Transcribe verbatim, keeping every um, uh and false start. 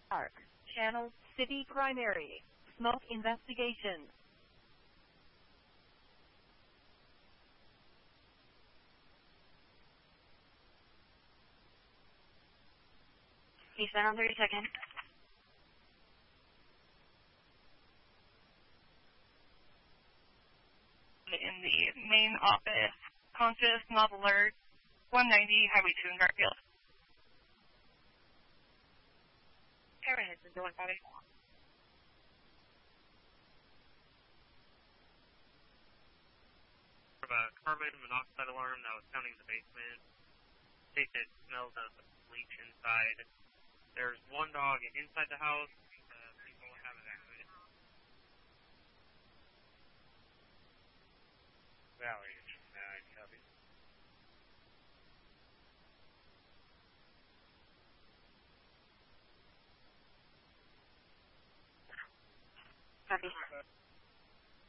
Arc. Channel City Primary. Smoke investigation. He's been on thirty seconds. In the main office, conscious, not alert, one ninety, Highway two in Garfield. Karen has been doing body. Of a carbon monoxide alarm that was sounding in the basement. It smells of bleach inside. There's one dog inside the house. Uh, people have evacuated. Valley, uh, copy. Copy.